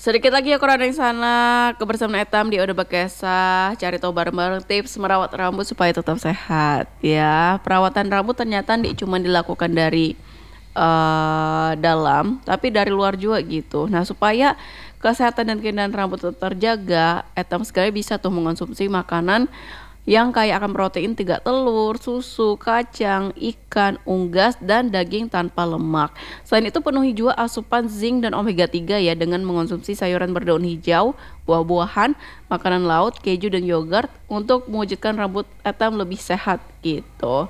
Sedikit lagi ya kurang yang sana kebersamaan Etam di Oda Bekesa. Cari tahu bareng-bareng tips merawat rambut supaya tetap sehat ya. Perawatan rambut ternyata cuma dilakukan dari dalam, tapi dari luar juga gitu. Nah, supaya kesehatan dan keindahan rambut tetap terjaga, Etam sekali bisa tuh mengonsumsi makanan yang kaya akan protein tiga telur, susu, kacang, ikan, unggas, dan daging tanpa lemak. Selain itu penuhi juga asupan zinc dan omega 3 ya dengan mengonsumsi sayuran berdaun hijau, buah-buahan, makanan laut, keju, dan yogurt untuk mewujudkan rambut Etam lebih sehat gitu.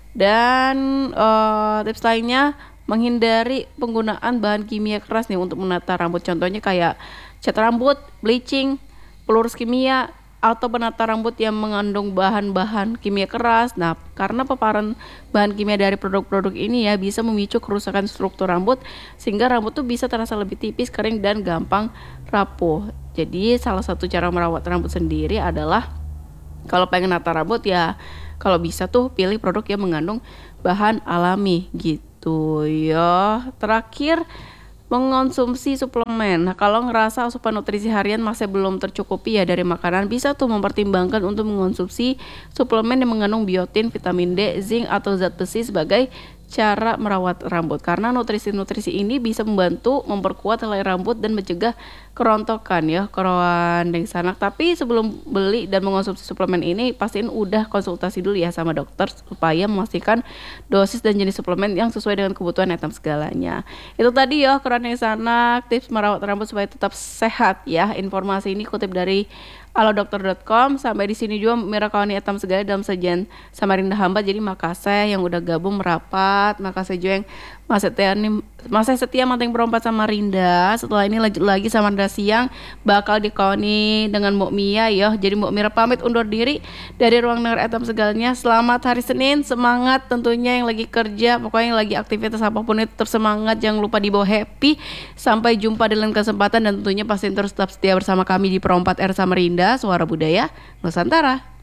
Dan tips lainnya menghindari penggunaan bahan kimia keras nih untuk menata rambut. Contohnya kayak cat rambut, bleaching, pelurus kimia, atau penata rambut yang mengandung bahan-bahan kimia keras. Nah, karena paparan bahan kimia dari produk-produk ini ya bisa memicu kerusakan struktur rambut sehingga rambut tuh bisa terasa lebih tipis, kering, dan gampang rapuh. Jadi salah satu cara merawat rambut sendiri adalah kalau pengen nata rambut ya kalau bisa tuh pilih produk yang mengandung bahan alami gitu ya. Terakhir mengonsumsi suplemen. Nah, kalau ngerasa asupan nutrisi harian masih belum tercukupi ya dari makanan, bisa tuh mempertimbangkan untuk mengonsumsi suplemen yang mengandung biotin, vitamin D, zinc atau zat besi sebagai cara merawat rambut. Karena nutrisi-nutrisi ini bisa membantu memperkuat helai rambut dan mencegah kerontokan ya, keroan dari sanak. Tapi sebelum beli dan mengonsumsi suplemen ini, pastiin udah konsultasi dulu ya sama dokter supaya memastikan dosis dan jenis suplemen yang sesuai dengan kebutuhan Etam segalanya. Itu tadi ya keroan dari sanak, tips merawat rambut supaya tetap sehat ya. Informasi ini kutip dari alodokter.com. Sampai di sini juga Mira Kawani Etam segala dalam sajian Samarinda Hamba. Jadi makasih yang udah gabung merapat, makasih juga yang masih setia manteng berompat sama Rinda. Setelah ini lanjut lagi sama Rinda siang bakal dikawani dengan Mbok Mia ya. Jadi Mbok Mira pamit undur diri dari ruang dengar Etam segalanya. Selamat hari Senin, semangat tentunya yang lagi kerja, pokoknya yang lagi aktivitas apapun itu tetap semangat, jangan lupa dibawa happy. Sampai jumpa di lain kesempatan dan tentunya pasti terus tetap setia bersama kami di Perompat R Samarinda, Suara Budaya Nusantara.